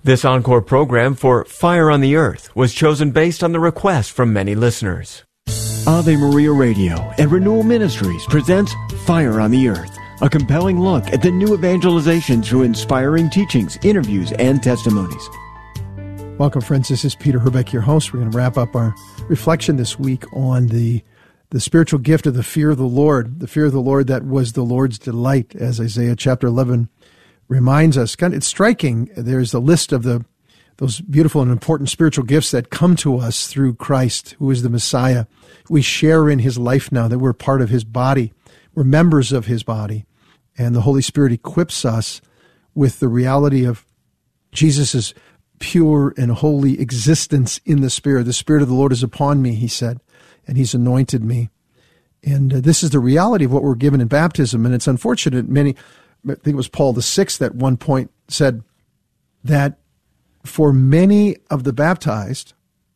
This encore program for Fire on the Earth was chosen based on the request from many listeners. Ave Maria Radio and Renewal Ministries presents Fire on the Earth, a compelling look at the new evangelization through inspiring teachings, interviews, and testimonies. Welcome, friends. This is Peter Herbeck, your host. We're going to wrap up our reflection this week on the spiritual gift of the fear of the Lord that was the Lord's delight, as Isaiah chapter 11 reminds us. It's striking. There's a list of those beautiful and important spiritual gifts that come to us through Christ, who is the Messiah. We share in his life now, that we're part of his body. We're members of his body. And the Holy Spirit equips us with the reality of Jesus' pure and holy existence in the Spirit. The Spirit of the Lord is upon me, he said, and he's anointed me. And this is the reality of what we're given in baptism. And it's unfortunate, I think it was Paul VI at one point said that for many of the baptized,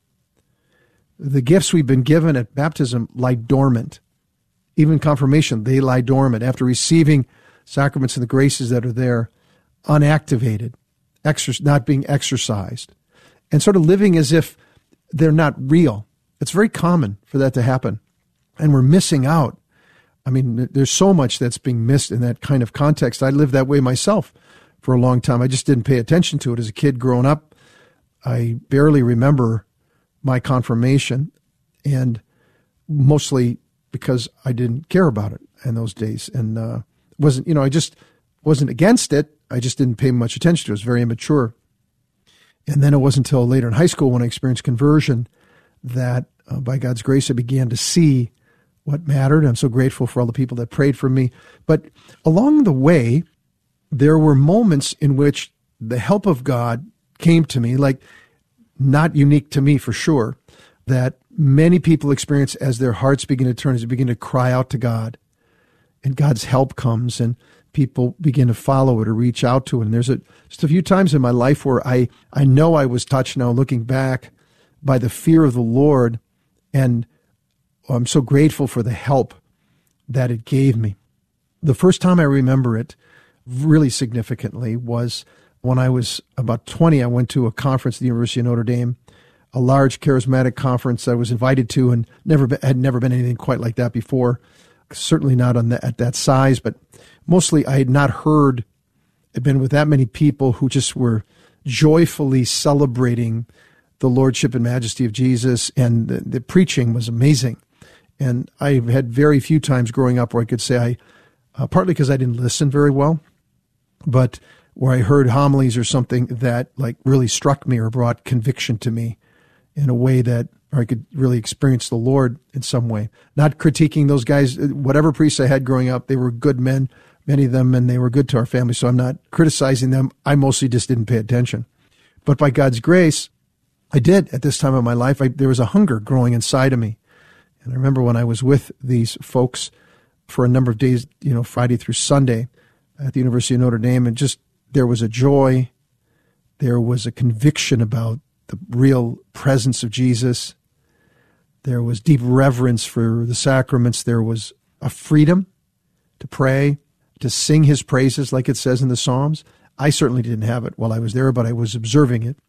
the gifts we've been given at baptism lie dormant. Even confirmation, they lie dormant after receiving sacraments and the graces that are there, unactivated, not being exercised, and sort of living as if they're not real. It's very common for that to happen, and we're missing out. I mean, there's so much that's being missed in that kind of context. I lived that way myself for a long time. I just didn't pay attention to it as a kid growing up. I barely remember my confirmation, and mostly because I didn't care about it in those days, and I just wasn't against it. I just didn't pay much attention to it. It was very immature. And then it wasn't until later in high school when I experienced conversion that by God's grace I began to see what mattered. I'm so grateful for all the people that prayed for me. But along the way, there were moments in which the help of God came to me, like not unique to me for sure, that many people experience as their hearts begin to turn, as they begin to cry out to God, and God's help comes, and people begin to follow it or reach out to it. And there's just a few times in my life where I know I was touched now, looking back, by the fear of the Lord, and I'm so grateful for the help that it gave me. The first time I remember it really significantly was when I was about 20. I went to a conference at the University of Notre Dame, a large charismatic conference I was invited to, and had never been anything quite like that before. Certainly not at that size, but mostly I had not been with that many people who just were joyfully celebrating the Lordship and majesty of Jesus, and the preaching was amazing. And I had very few times growing up where I could say partly because I didn't listen very well, but where I heard homilies or something that like really struck me or brought conviction to me in a way that I could really experience the Lord in some way. Not critiquing those guys, whatever priests I had growing up, they were good men, many of them, and they were good to our family, so I'm not criticizing them. I mostly just didn't pay attention. But by God's grace, I did at this time of my life. There was a hunger growing inside of me. And I remember when I was with these folks for a number of days, Friday through Sunday at the University of Notre Dame, and just there was a joy, there was a conviction about the real presence of Jesus, there was deep reverence for the sacraments, there was a freedom to pray, to sing his praises like it says in the Psalms. I certainly didn't have it while I was there, but I was observing it.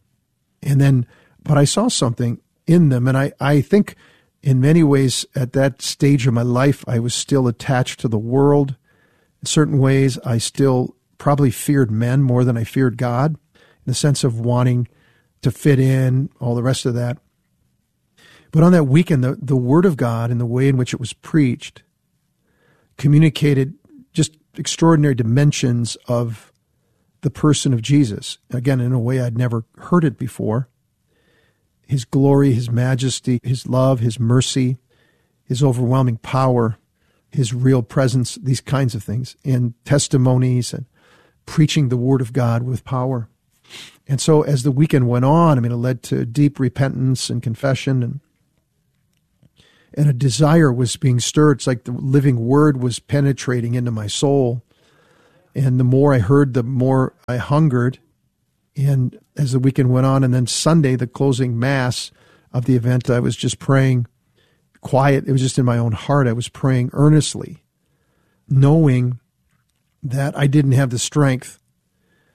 But I saw something in them, and I think in many ways at that stage of my life, I was still attached to the world. In certain ways, I still probably feared men more than I feared God, in the sense of wanting to fit in, all the rest of that. But on that weekend, the Word of God and the way in which it was preached communicated just extraordinary dimensions of the person of Jesus. Again, in a way I'd never heard it before. His glory, his majesty, his love, his mercy, his overwhelming power, his real presence, these kinds of things, and testimonies and preaching the Word of God with power. And so as the weekend went on, it led to deep repentance and confession, and a desire was being stirred. It's like the living Word was penetrating into my soul. And the more I heard, the more I hungered. And as the weekend went on, and then Sunday, the closing Mass of the event, I was just praying quiet. It was just in my own heart. I was praying earnestly, knowing that I didn't have the strength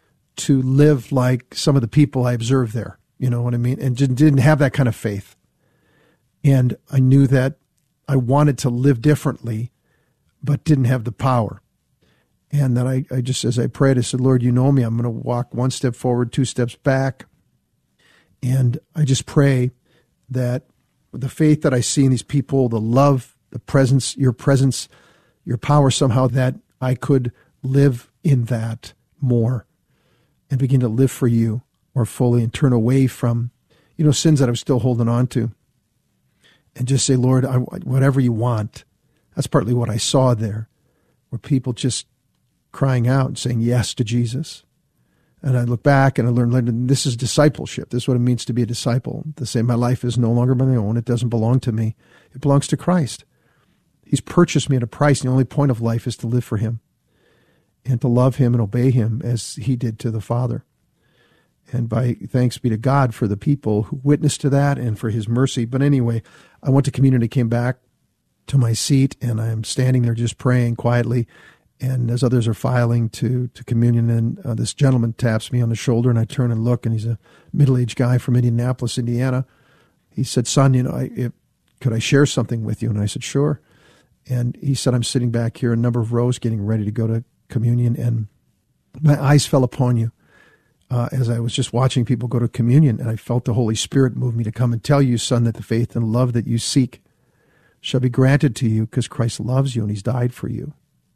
to live like some of the people I observed there. You know what I mean? And didn't have that kind of faith. And I knew that I wanted to live differently, but didn't have the power. And then I just, as I prayed, I said, Lord, you know me. I'm going to walk one step forward, two steps back. And I just pray that the faith that I see in these people, the love, the presence, your power somehow, that I could live in that more and begin to live for you more fully and turn away from, sins that I'm still holding on to. And just say, Lord, whatever you want. That's partly what I saw there, where people just crying out and saying yes to Jesus. And I look back and I learned this is discipleship. This is what it means to be a disciple. To say my life is no longer my own. It doesn't belong to me. It belongs to Christ. He's purchased me at a price. And the only point of life is to live for him and to love him and obey him as he did to the Father. And by thanks be to God for the people who witnessed to that and for his mercy. But anyway, I went to community, came back to my seat, and I'm standing there just praying quietly. And as others are filing to communion, and this gentleman taps me on the shoulder, and I turn and look, and he's a middle-aged guy from Indianapolis, Indiana. He said, son, could I share something with you? And I said, sure. And he said, I'm sitting back here a number of rows getting ready to go to communion, and my eyes fell upon you as I was just watching people go to communion, and I felt the Holy Spirit move me to come and tell you, son, that the faith and love that you seek shall be granted to you because Christ loves you and he's died for you.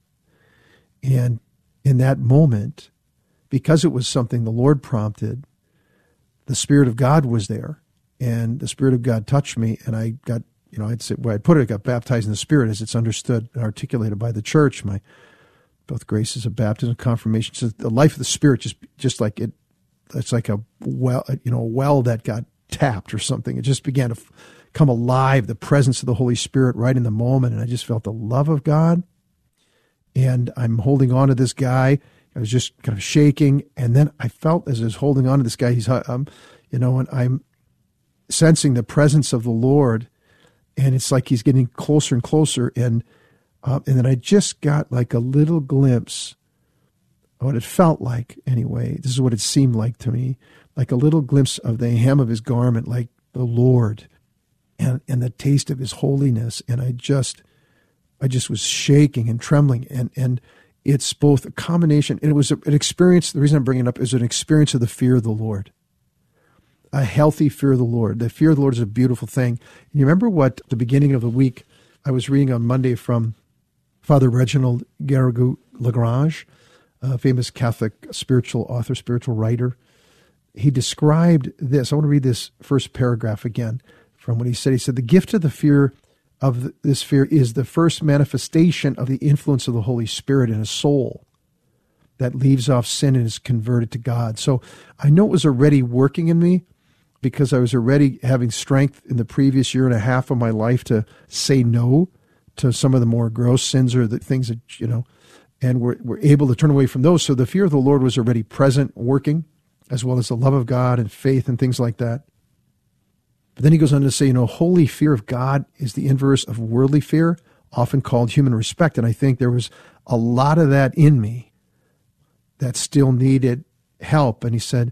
And in that moment, because it was something the Lord prompted, the Spirit of God was there, and the Spirit of God touched me, and I got, I'd say, where I put it, I got baptized in the Spirit as it's understood and articulated by the church. Both graces of baptism and confirmation. So the life of the Spirit, just like it, it's like a well, a well that got tapped or something. It just began to come alive, the presence of the Holy Spirit right in the moment, and I just felt the love of God. And I'm holding on to this guy. I was just kind of shaking. And then I felt as I was holding on to this guy, and I'm sensing the presence of the Lord. And it's like he's getting closer and closer. And then I just got like a little glimpse of what it felt like anyway. This is what it seemed like to me, like a little glimpse of the hem of his garment, like the Lord and the taste of his holiness. And I just was shaking and trembling, and it's both a combination, and it was an experience. The reason I'm bringing it up is an experience of the fear of the Lord, a healthy fear of the Lord. The fear of the Lord is a beautiful thing. And you remember what the beginning of the week I was reading on Monday from Father Reginald Garrigou-Lagrange, a famous Catholic spiritual author, spiritual writer. He described this. I want to read this first paragraph again from what he said. He said, the gift of the fear of this fear is the first manifestation of the influence of the Holy Spirit in a soul that leaves off sin and is converted to God. So I know it was already working in me because I was already having strength in the previous year and a half of my life to say no to some of the more gross sins or the things that, and we're able to turn away from those. So the fear of the Lord was already present, working, as well as the love of God and faith and things like that. But then he goes on to say, holy fear of God is the inverse of worldly fear, often called human respect. And I think there was a lot of that in me that still needed help. And he said,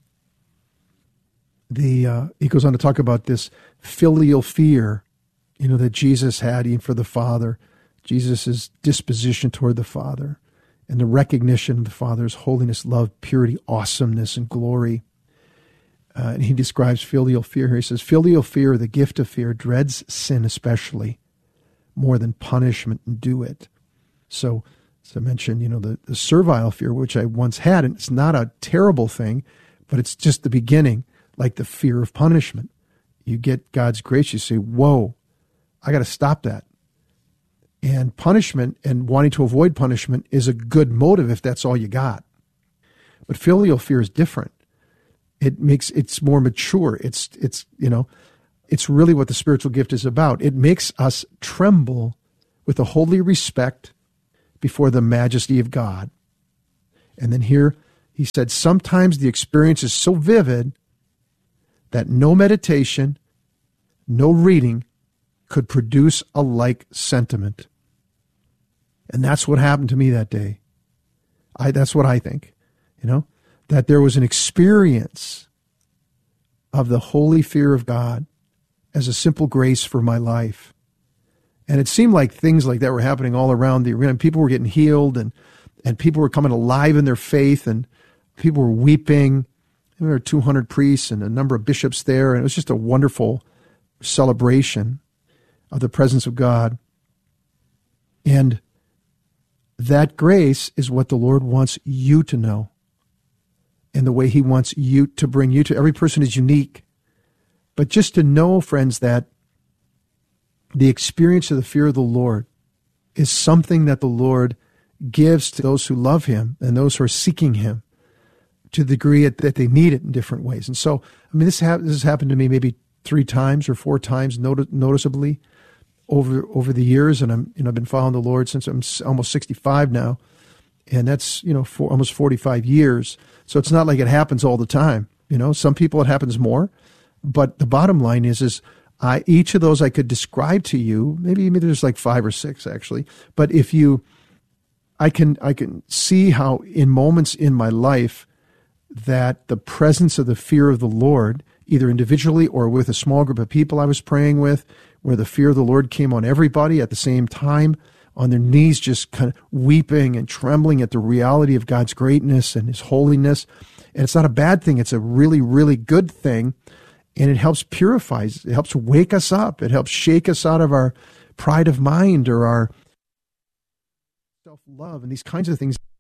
he goes on to talk about this filial fear, that Jesus had even for the Father, Jesus' disposition toward the Father, and the recognition of the Father's holiness, love, purity, awesomeness, and glory. And he describes filial fear here. He says, filial fear, the gift of fear, dreads sin especially more than punishment and do it. So, as I mentioned, the servile fear, which I once had, and it's not a terrible thing, but it's just the beginning, like the fear of punishment. You get God's grace, you say, whoa, I got to stop that. And punishment and wanting to avoid punishment is a good motive if that's all you got. But filial fear is different. It's more mature. It's really what the spiritual gift is about. It makes us tremble with a holy respect before the majesty of God. And then here he said, sometimes the experience is so vivid that no meditation, no reading could produce a like sentiment. And that's what happened to me that day. That's what I think. that there was an experience of the holy fear of God as a simple grace for my life. And it seemed like things like that were happening all around the arena. People were getting healed, and people were coming alive in their faith, and people were weeping. There were 200 priests and a number of bishops there, and it was just a wonderful celebration of the presence of God. And that grace is what the Lord wants you to know, and the way he wants you to bring you to. Every person is unique. But just to know, friends, that the experience of the fear of the Lord is something that the Lord gives to those who love him and those who are seeking him to the degree that they need it in different ways. And so, I mean, this has happened to me maybe 3 times or 4 times noticeably over the years. And I've been following the Lord since I'm almost 65 now. And that's, for almost 45 years. So it's not like it happens all the time. Some people it happens more. But the bottom line is each of those I could describe to you. Maybe there's like 5 or 6 actually. But I can see how in moments in my life that the presence of the fear of the Lord, either individually or with a small group of people I was praying with, where the fear of the Lord came on everybody at the same time, on their knees, just kind of weeping and trembling at the reality of God's greatness and his holiness. And it's not a bad thing. It's a really, really good thing. And it helps purify. It helps wake us up. It helps shake us out of our pride of mind or our self-love and these kinds of things